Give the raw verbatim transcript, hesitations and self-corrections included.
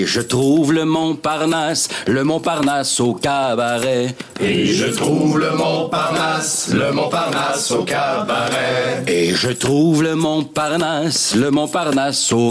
Je trouve le Montparnasse, le Montparnasse au cabaret. Et je trouve le Montparnasse, le Montparnasse au cabaret. Et je trouve le Montparnasse, le Montparnasse au